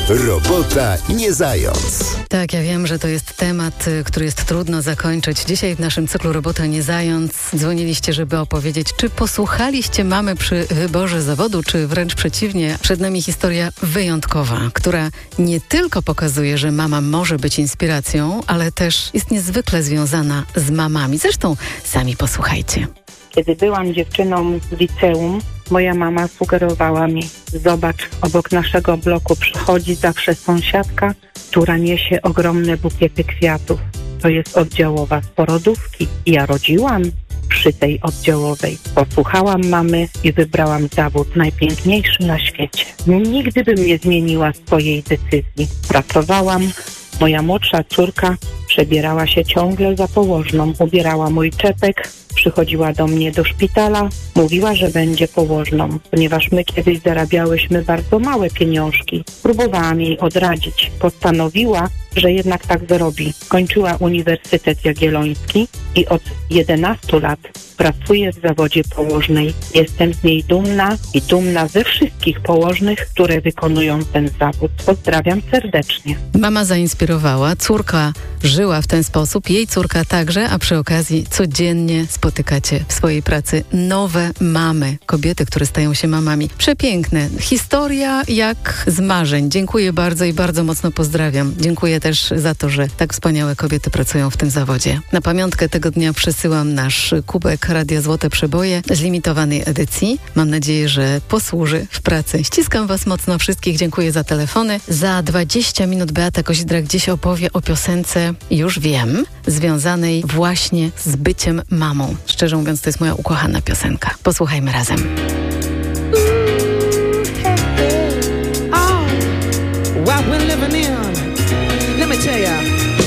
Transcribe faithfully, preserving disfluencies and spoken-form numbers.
Robota nie zając. Tak, ja wiem, że to jest temat, który jest trudno zakończyć. Dzisiaj w naszym cyklu Robota nie zając dzwoniliście, żeby opowiedzieć, czy posłuchaliście mamy przy wyborze zawodu, czy wręcz przeciwnie. Przed nami historia wyjątkowa, która nie tylko pokazuje, że mama może być inspiracją, ale też jest niezwykle związana z mamami. Zresztą sami posłuchajcie. Kiedy byłam dziewczyną w liceum, moja mama sugerowała mi: zobacz, obok naszego bloku przychodzi zawsze sąsiadka, która niesie ogromne bukiety kwiatów. To jest oddziałowa z porodówki. Ja rodziłam przy tej oddziałowej. Posłuchałam mamy i wybrałam zawód najpiękniejszy na świecie. Nigdy bym nie zmieniła swojej decyzji. Pracowałam. Moja młodsza córka przebierała się ciągle za położną. Ubierała mój czepek, przychodziła do mnie do szpitala, mówiła, że będzie położną, ponieważ my kiedyś zarabiałyśmy bardzo małe pieniążki. Próbowałam jej odradzić. Postanowiła, że jednak tak zrobi. Kończyła Uniwersytet Jagielloński i od jedenastu lat pracuje w zawodzie położnej. Jestem z niej dumna i dumna ze wszystkich położnych, które wykonują ten zawód. Pozdrawiam serdecznie. Mama zainspirowała, córka żyła w ten sposób, jej córka także, a przy okazji codziennie spotykacie w swojej pracy nowe mamy, kobiety, które stają się mamami. Przepiękne. Historia jak z marzeń. Dziękuję bardzo i bardzo mocno pozdrawiam. Dziękuję też za to, że tak wspaniałe kobiety pracują w tym zawodzie. Na pamiątkę tego dnia przesyłam nasz kubek Radia Złote Przeboje z limitowanej edycji. Mam nadzieję, że posłuży w pracy. Ściskam Was mocno wszystkich. Dziękuję za telefony. Za dwadzieścia minut Beata Kozidra gdzieś opowie o piosence, już wiem, związanej właśnie z byciem mamą. Szczerze mówiąc, to jest moja ukochana piosenka. Posłuchajmy razem. What we're living in